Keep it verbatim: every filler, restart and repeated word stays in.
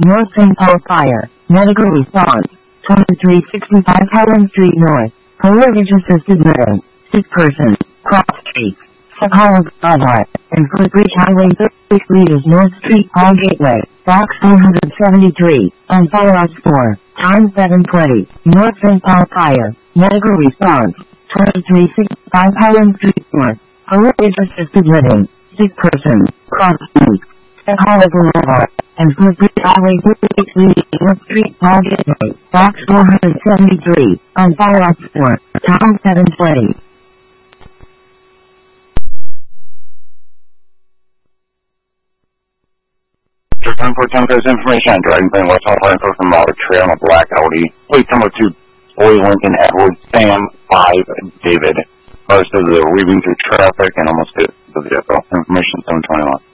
North Saint Paul Fire. Medical response. twenty-three sixty-five Highland Street North. Collision assisted living. Sick person. Cross Street. Psychologist Boulevard. And Footbridge Highway thirty-six meters North Street Paul Gateway. Box one seventy-three. On follow-up four. Time seven twenty. North Saint Paul Fire. Medical response. twenty-three sixty-five Highland Street North. Collision assisted living. Sick person. Cross Street. Psychologist Boulevard. And Footbridge Highway thirty-six meters North Street Paul Gateway. Box one seventy-three. On follow-up four. Time seven twenty. ten four ten goes information on Dragon Plane West Hall Fire from Mauer Trail on a black Audi. Please come up to Boy Lincoln Edward Sam five David. Most of the weaving through traffic and almost hit the vehicle. Information seven twenty-one.